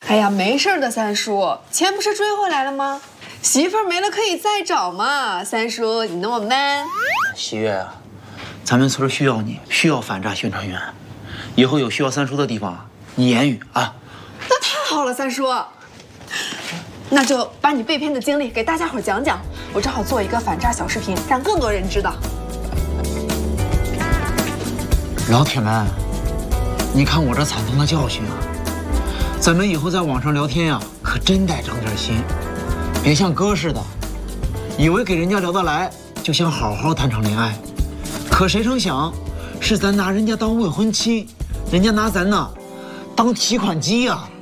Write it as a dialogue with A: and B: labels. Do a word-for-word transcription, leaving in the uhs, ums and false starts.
A: 哎呀，没事的，三叔，钱不是追回来了吗？媳妇儿没了可以再找嘛。三叔，你那么 man。
B: 喜悦啊，咱们村需要你，需要反诈宣传员。以后有需要三叔的地方，你言语啊。
A: 那太好了，三叔。那就把你被骗的经历给大家伙讲讲，我正好做一个反诈小视频，让更多人知道。
B: 老铁们，你看我这惨痛的教训啊！咱们以后在网上聊天呀、啊，可真得长点心，别像哥似的，以为给人家聊得来就想好好谈场恋爱，可谁成想，是咱拿人家当未婚妻，人家拿咱呢当提款机呀、啊。